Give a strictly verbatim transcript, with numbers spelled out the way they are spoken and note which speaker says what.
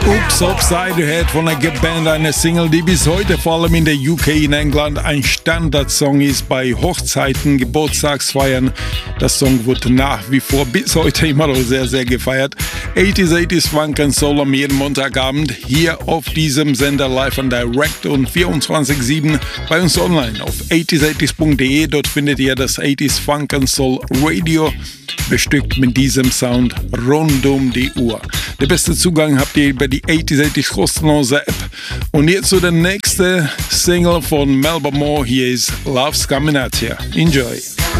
Speaker 1: Oops Upside Head von der Band, eine Single, die bis heute vor allem in der U K, in England, ein Standardsong ist bei Hochzeiten, Geburtstagsfeiern. Das Song wird nach wie vor bis heute immer noch sehr, sehr gefeiert. achtziger, achtziger Funk and Soul am jeden Montagabend hier auf diesem Sender live and direct und vierundzwanzig sieben bei uns online auf achtziger achtzig punkt de. Dort findet ihr das achtziger Funk and Soul Radio, bestückt mit diesem Sound rund um die Uhr. Der beste Zugang habt ihr über die achtziger achtzig kostenlose App. Und jetzt zu der nächsten Single von Melba Moore. Hier ist Love's Coming At Ya. Enjoy.